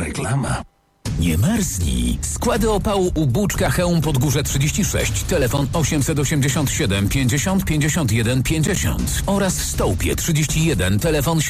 Reklama. Nie marznij. Składy opału u Buczka Chełm Podgórze 36, telefon 887 50 51 50 oraz w Stołpie 31, telefon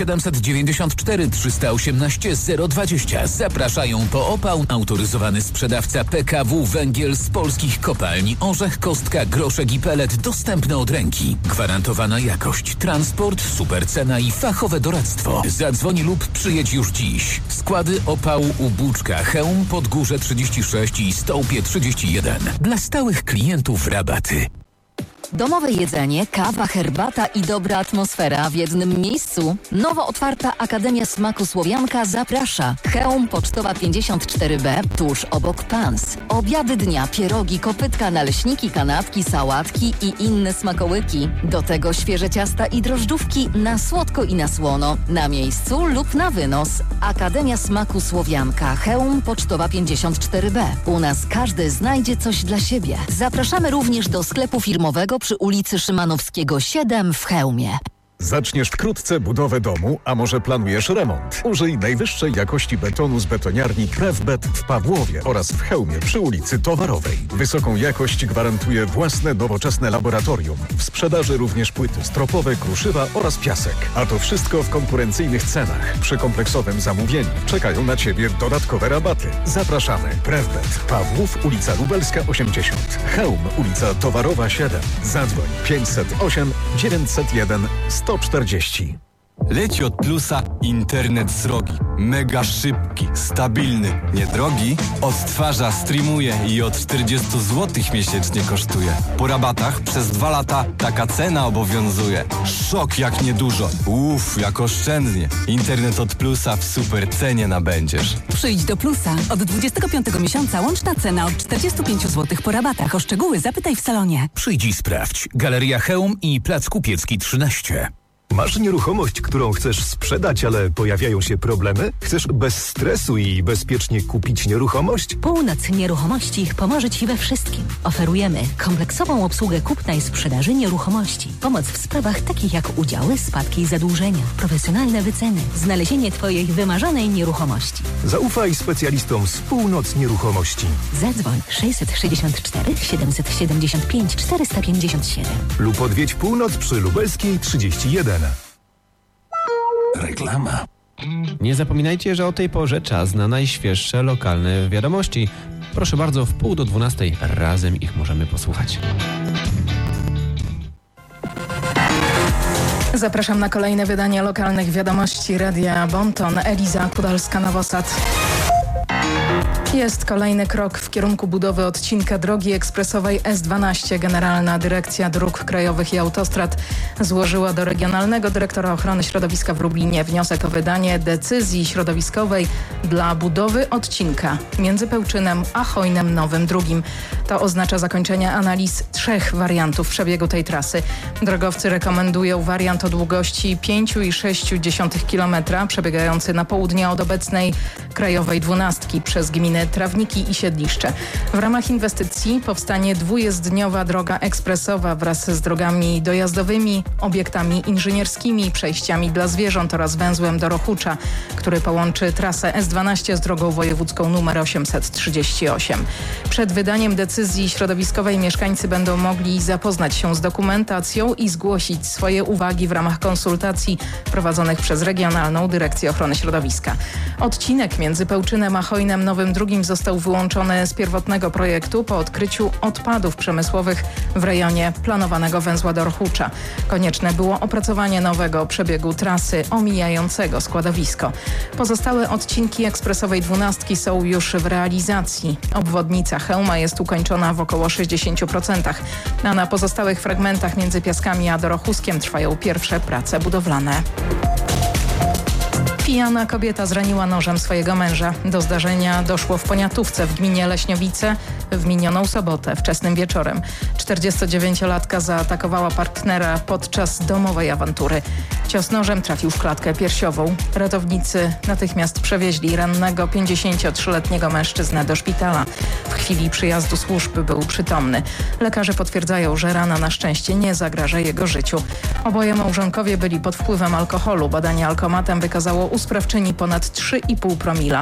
794 318 020. Zapraszają po opał autoryzowany sprzedawca PKW Węgiel z polskich kopalni Orzech, Kostka, Groszek i Pelet, dostępne od ręki. Gwarantowana jakość, transport, super cena i fachowe doradztwo. Zadzwoń lub przyjedź już dziś. Składy opału u Buczka Chełm Podgórze 36 i Stołpie 31. Dla stałych klientów rabaty. Domowe jedzenie, kawa, herbata i dobra atmosfera w jednym miejscu. Nowo otwarta Akademia Smaku Słowianka zaprasza. Chełm Pocztowa 54B, tuż obok Pans. Obiady dnia, pierogi, kopytka, naleśniki, kanapki, sałatki i inne smakołyki. Do tego świeże ciasta i drożdżówki na słodko i na słono. Na miejscu lub na wynos. Akademia Smaku Słowianka, Chełm Pocztowa 54B. U nas każdy znajdzie coś dla siebie. Zapraszamy również do sklepu firmowego przy ulicy Szymanowskiego 7 w Chełmie. Zaczniesz wkrótce budowę domu, a może planujesz remont? Użyj najwyższej jakości betonu z betoniarni Prefbet w Pawłowie oraz w Chełmie przy ulicy Towarowej. Wysoką jakość gwarantuje własne nowoczesne laboratorium. W sprzedaży również płyty stropowe, kruszywa oraz piasek. A to wszystko w konkurencyjnych cenach. Przy kompleksowym zamówieniu czekają na Ciebie dodatkowe rabaty. Zapraszamy. Prefbet. Pawłów, ulica Lubelska 80. Chełm, ulica Towarowa 7. Zadzwoń 508 901 140. Leci od Plusa internet srogi. Mega szybki, stabilny, niedrogi. Odtwarza, streamuje i od 40 zł miesięcznie kosztuje. Po rabatach przez 2 lata taka cena obowiązuje. Szok jak niedużo. Jak oszczędnie. Internet od Plusa w super cenie nabędziesz. Przyjdź do Plusa. Od 25 miesiąca łączna cena od 45 zł po rabatach. O szczegóły zapytaj w salonie. Przyjdź i sprawdź. Galeria Chełm i Plac Kupiecki 13. Masz nieruchomość, którą chcesz sprzedać, ale pojawiają się problemy? Chcesz bez stresu i bezpiecznie kupić nieruchomość? Północ Nieruchomości pomoże Ci we wszystkim. Oferujemy kompleksową obsługę kupna i sprzedaży nieruchomości. Pomoc w sprawach takich jak udziały, spadki i zadłużenia, profesjonalne wyceny, znalezienie Twojej wymarzonej nieruchomości. Zaufaj specjalistom z Północ Nieruchomości. Zadzwoń 664 775 457 lub odwiedź Północ przy Lubelskiej 31. Reklama. Nie zapominajcie, że o tej porze czas na najświeższe lokalne wiadomości. Proszę bardzo, w 11:30 razem ich możemy posłuchać. Zapraszam na kolejne wydanie lokalnych wiadomości Radia Bonton. Eliza Kudalska-Nowosad. Jest kolejny krok w kierunku budowy odcinka drogi ekspresowej S12. Generalna Dyrekcja Dróg Krajowych i Autostrad złożyła do Regionalnego Dyrektora Ochrony Środowiska w Lublinie wniosek o wydanie decyzji środowiskowej dla budowy odcinka między Pełczynem a Chojnem Nowym Drugim. To oznacza zakończenie analiz 3 wariantów przebiegu tej trasy. Drogowcy rekomendują wariant o długości 5,6 km przebiegający na południe od obecnej Krajowej 12 przez gminy Trawniki i Siedliszcze. W ramach inwestycji powstanie dwujezdniowa droga ekspresowa wraz z drogami dojazdowymi, obiektami inżynierskimi, przejściami dla zwierząt oraz węzłem do Rochucza, który połączy trasę S12 z drogą wojewódzką nr 838. Przed wydaniem decyzji środowiskowej mieszkańcy będą mogli zapoznać się z dokumentacją i zgłosić swoje uwagi w ramach konsultacji prowadzonych przez Regionalną Dyrekcję Ochrony Środowiska. Odcinek między Pełczynem a Chojnem Nowym Drugim został wyłączony z pierwotnego projektu po odkryciu odpadów przemysłowych w rejonie planowanego węzła do Rochucza. Konieczne było opracowanie nowego przebiegu trasy omijającego składowisko. Pozostałe odcinki ekspresowej 12 są już w realizacji. Obwodnica Chełma jest ukończona w około 60%, a na pozostałych fragmentach między Piaskami a Dorochuskiem trwają pierwsze prace budowlane. Pijana kobieta zraniła nożem swojego męża. Do zdarzenia doszło w Poniatówce w gminie Leśniowice w minioną sobotę wczesnym wieczorem. 49-latka zaatakowała partnera podczas domowej awantury. Cios nożem trafił w klatkę piersiową. Ratownicy natychmiast przewieźli rannego 53-letniego mężczyznę do szpitala. W chwili przyjazdu służb był przytomny. Lekarze potwierdzają, że rana na szczęście nie zagraża jego życiu. Oboje małżonkowie byli pod wpływem alkoholu. Badanie alkomatem wykazało u sprawczyni ponad 3,5 promila.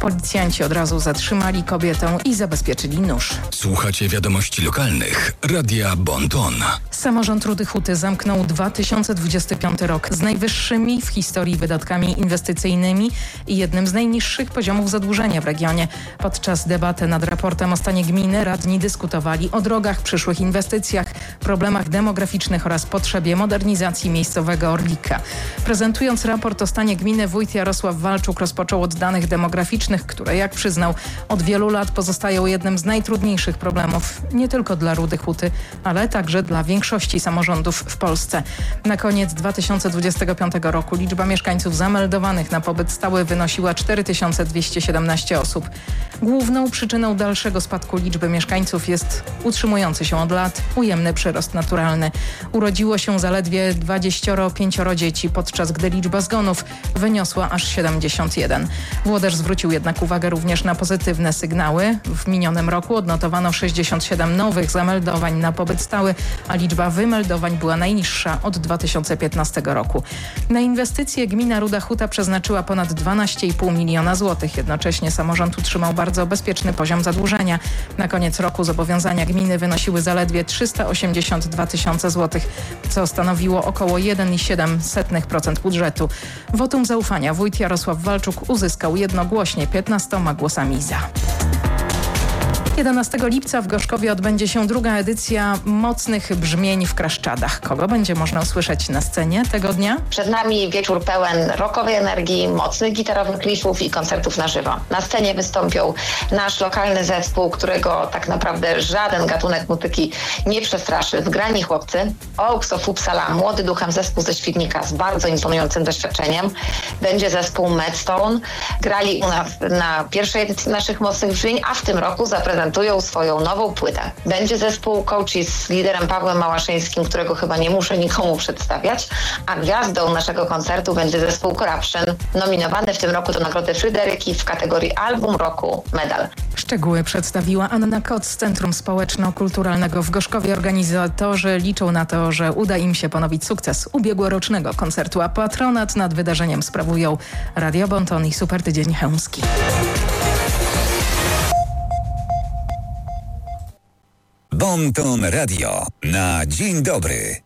Policjanci od razu zatrzymali kobietę i zabezpieczyli nóż. Słuchacie wiadomości lokalnych. Radia Bon Ton. Samorząd Rudy Huty zamknął 2025 rok z najwyższymi w historii wydatkami inwestycyjnymi i jednym z najniższych poziomów zadłużenia w regionie. Podczas debaty nad raportem o stanie gminy radni dyskutowali o drogach, przyszłych inwestycjach, problemach demograficznych oraz potrzebie modernizacji miejscowego Orlika. Prezentując raport o stanie gminy, wójt Jarosław Walczuk rozpoczął od danych demograficznych, które, jak przyznał, od wielu lat pozostają jednym z najtrudniejszych problemów nie tylko dla Rudy Huty, ale także dla większości samorządów w Polsce. Na koniec 2025 roku liczba mieszkańców zameldowanych na pobyt stały wynosiła 4217 osób. Główną przyczyną dalszego spadku liczby mieszkańców jest utrzymujący się od lat ujemny przyrost naturalny. Urodziło się zaledwie 25 dzieci, podczas gdy liczba zgonów wyniosła aż 71. Włodarz zwrócił jednak uwagę również na pozytywne sygnały. W minionym roku odnotowano 67 nowych zameldowań na pobyt stały, a liczba wymeldowań była najniższa od 2015 roku. Na inwestycje gmina Ruda Huta przeznaczyła ponad 12,5 miliona złotych. Jednocześnie samorząd utrzymał bardzo bezpieczny poziom zadłużenia. Na koniec roku zobowiązania gminy wynosiły zaledwie 382 tysiące złotych, co stanowiło około 1,7% budżetu. Wotum zaufania wójt Jarosław Walczuk uzyskał jednogłośnie 15 głosami za. 11 lipca w Gorzkowie odbędzie się druga edycja Mocnych Brzmień w Kraszczadach. Kogo będzie można usłyszeć na scenie tego dnia? Przed nami wieczór pełen rockowej energii, mocnych gitarowych klifów i koncertów na żywo. Na scenie wystąpią nasz lokalny zespół, którego tak naprawdę żaden gatunek muzyki nie przestraszy. Zgrani chłopcy, Oaks of Uppsala, młody duchem zespół ze Świdnika z bardzo imponującym doświadczeniem. Będzie zespół Madstone. Grali u nas na pierwszej edycji naszych Mocnych Brzmień, a w tym roku zaprezentują swoją nową płytę. Będzie zespół Coaches z liderem Pawłem Małaszyńskim, którego chyba nie muszę nikomu przedstawiać, a gwiazdą naszego koncertu będzie zespół Corruption, nominowany w tym roku do Nagrody Fryderyki w kategorii Album Roku Medal. Szczegóły przedstawiła Anna Kot z Centrum Społeczno-Kulturalnego w Gorzkowie. Organizatorzy liczą na to, że uda im się ponowić sukces ubiegłorocznego koncertu, a patronat nad wydarzeniem sprawują Radio Bon Ton i Super Tydzień Chełmski. Bon Ton Radio na dzień dobry.